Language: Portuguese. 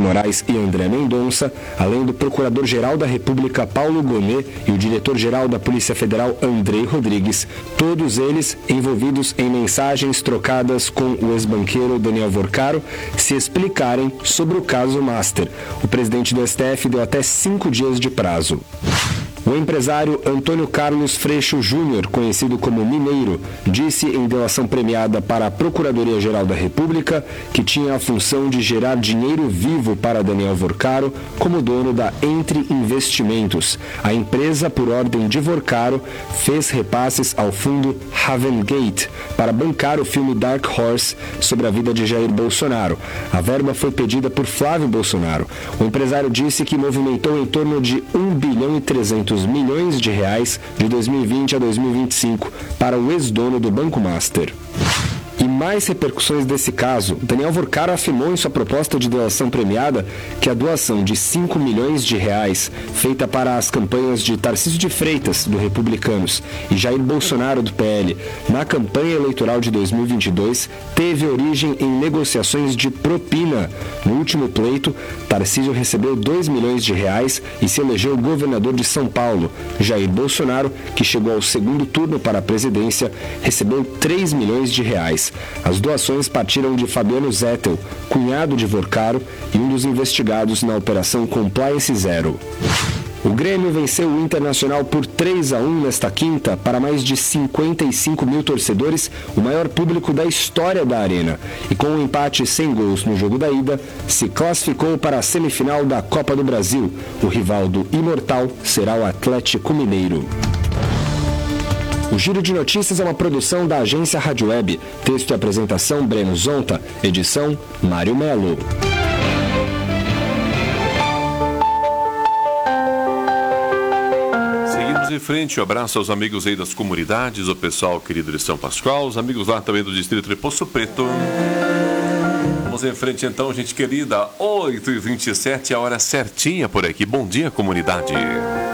Moraes e André Mendonça, além do Procurador-Geral da República Paulo Gonet e o Diretor-Geral da Polícia Federal Andrei Rodrigues, todos eles envolvidos em mensagens trocadas com o ex-banqueiro Daniel Vorcaro, se explicarem sobre o caso Master. O presidente do STF deu até 5 dias de prazo. O empresário Antônio Carlos Freixo Júnior, conhecido como Mineiro, disse em delação premiada para a Procuradoria-Geral da República que tinha a função de gerar dinheiro vivo para Daniel Vorcaro como dono da Entre Investimentos. A empresa, por ordem de Vorcaro, fez repasses ao fundo Havengate para bancar o filme Dark Horse sobre a vida de Jair Bolsonaro. A verba foi pedida por Flávio Bolsonaro. O empresário disse que movimentou em torno de 1 bilhão e 300 milhões de reais de 2020 a 2025 para o ex-dono do Banco Master. E mais repercussões desse caso, Daniel Vorcaro afirmou em sua proposta de delação premiada que a doação de 5 milhões de reais feita para as campanhas de Tarcísio de Freitas, do Republicanos, e Jair Bolsonaro, do PL, na campanha eleitoral de 2022, teve origem em negociações de propina. No último pleito, Tarcísio recebeu 2 milhões de reais e se elegeu governador de São Paulo. Jair Bolsonaro, que chegou ao segundo turno para a presidência, recebeu 3 milhões de reais. As doações partiram de Fabiano Zettel, cunhado de Vorcaro e um dos investigados na Operação Compliance Zero. O Grêmio venceu o Internacional por 3-1 nesta quinta para mais de 55 mil torcedores, o maior público da história da Arena. E com um empate sem gols no jogo da ida, se classificou para a semifinal da Copa do Brasil. O rival do Imortal será o Atlético Mineiro. O Giro de Notícias é uma produção da agência Rádio Web. Texto e apresentação Breno Zonta. Edição Mário Melo. Seguimos em frente. Um abraço aos amigos aí das comunidades, o pessoal querido de São Pascoal, os amigos lá também do distrito de Poço Preto. Vamos em frente então, gente querida. 8h27, a hora certinha por aqui. Bom dia, comunidade.